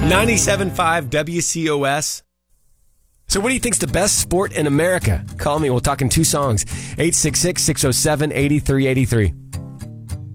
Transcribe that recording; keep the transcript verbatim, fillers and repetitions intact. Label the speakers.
Speaker 1: ninety-seven point five W C O S. So what do you think's the best sport in America? Call me. We'll talk in two songs. eight six six, six oh seven, eight three eight three.